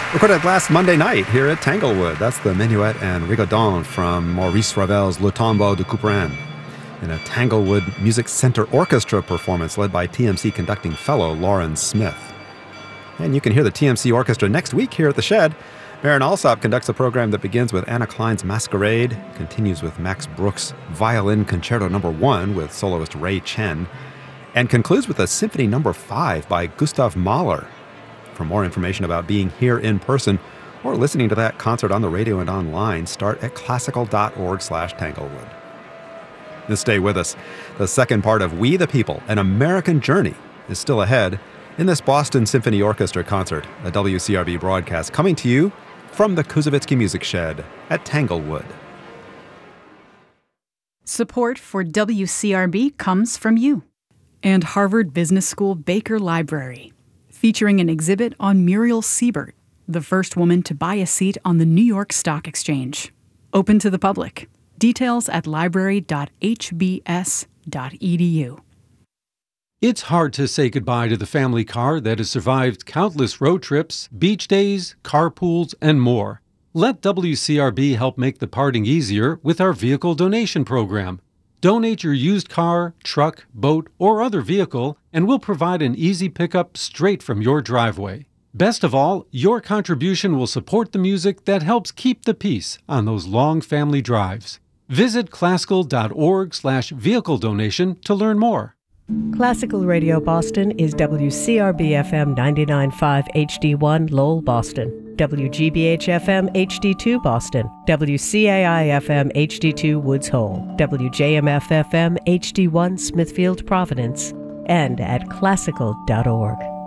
Recorded last Monday night here at Tanglewood. That's the Minuet and Rigodon from Maurice Ravel's Le Tombeau de Couperin, in a Tanglewood Music Center Orchestra performance led by TMC conducting fellow Lauren Smith. And you can hear the TMC Orchestra next week here at the Shed. Maren Alsop conducts a program that begins with Anna Klein's Masquerade, continues with Max Bruch's Violin Concerto No. 1 with soloist Ray Chen, and concludes with a Symphony No. 5 by Gustav Mahler. For more information about being here in person or listening to that concert on the radio and online, start at classical.org/Tanglewood. Now stay with us. The second part of We the People, an American Journey, is still ahead in this Boston Symphony Orchestra concert, a WCRB broadcast coming to you from the Kuzovitsky Music Shed at Tanglewood. Support for WCRB comes from you and Harvard Business School Baker Library, featuring an exhibit on Muriel Siebert, the first woman to buy a seat on the New York Stock Exchange. Open to the public. Details at library.hbs.edu. It's hard to say goodbye to the family car that has survived countless road trips, beach days, carpools, and more. Let WCRB help make the parting easier with our vehicle donation program. Donate your used car, truck, boat, or other vehicle, and we'll provide an easy pickup straight from your driveway. Best of all, your contribution will support the music that helps keep the peace on those long family drives. Visit classical.org/vehicle donation to learn more. Classical Radio Boston is WCRB-FM 99.5 HD1 Lowell, Boston, WGBH-FM HD2 Boston, WCAI-FM HD2 Woods Hole, WJMF-FM HD1 Smithfield, Providence, and at classical.org.